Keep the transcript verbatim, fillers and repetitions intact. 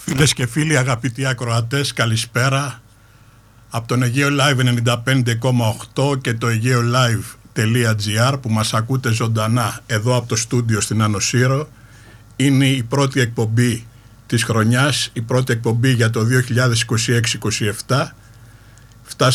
Φίλες και φίλοι, αγαπητοί ακροατές, καλησπέρα από τον Αιγαίο Live ενενήντα πέντε κόμμα οκτώ και το αιγαίο live τελεία gr που μας ακούτε ζωντανά εδώ από το στούντιο στην Άνω Σύρο. Είναι η πρώτη εκπομπή της χρονιάς, η πρώτη εκπομπή για το δύο χιλιάδες είκοσι έξι είκοσι επτά.